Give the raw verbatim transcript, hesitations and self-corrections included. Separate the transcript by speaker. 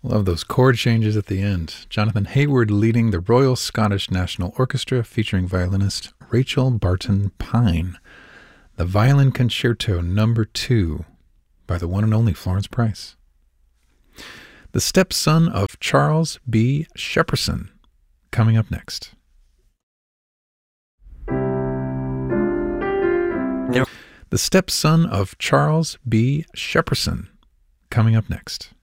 Speaker 1: Love those chord changes at the end. Jonathan Hayward leading the Royal Scottish National Orchestra featuring violinist Rachel Barton Pine. The Violin Concerto Number two by the one and only Florence Price. The Stepson of Charles B. Shepperson, coming up next. The Stepson of Charles B. Shepperson, coming up next.